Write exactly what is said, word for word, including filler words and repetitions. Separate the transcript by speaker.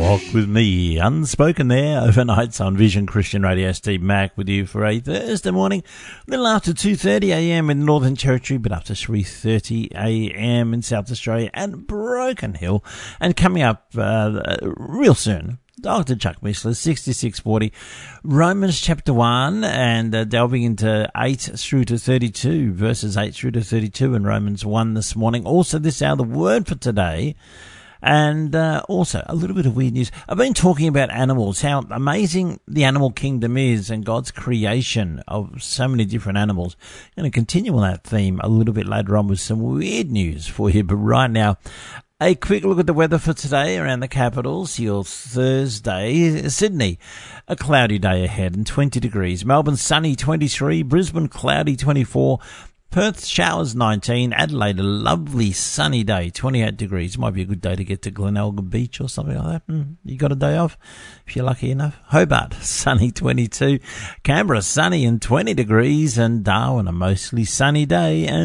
Speaker 1: Walk with me, unspoken there, overnights on Vision Christian Radio. Steve Mack with you for a Thursday morning, a little after two thirty a.m. in the Northern Territory, but after three thirty a.m. in South Australia and Broken Hill. And coming up uh, real soon, Doctor Chuck Missler, sixty-six forty, Romans chapter one, and uh, delving into eight through to thirty-two, verses eight through to thirty-two in Romans one this morning. Also this hour, the word for today. And uh, also a little bit of weird news. I've been talking about animals, how amazing the animal kingdom is and God's creation of so many different animals. I'm going to continue on that theme a little bit later on with some weird news for you. But right now, a quick look at the weather for today around the capitals. Your Thursday, Sydney, a cloudy day ahead and twenty degrees. Melbourne, sunny, twenty-three. Brisbane, cloudy, twenty-four. Perth, showers, nineteen. Adelaide, a lovely sunny day, twenty-eight degrees. Might be a good day to get to Glenelga Beach or something like that. Mm, you got a day off if you're lucky enough. Hobart, sunny, twenty-two. Canberra, sunny and twenty degrees. And Darwin, a mostly sunny day and